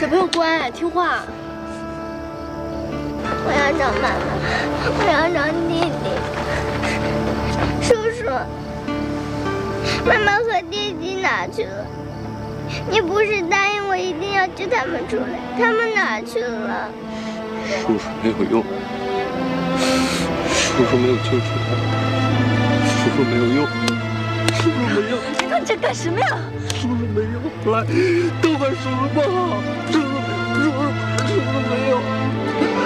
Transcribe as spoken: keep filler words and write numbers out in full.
小朋友乖，听话。 我要找妈妈，我要找弟弟。叔叔，妈妈和弟弟哪去了？你不是答应我一定要救他们出来，他们哪去了？ 叔叔没有用，叔叔没有救出他，叔叔没有用，叔叔没有。 你看你这干什么呀？ 叔叔没有，来，都怪叔叔不好，叔叔，叔叔，叔叔没有。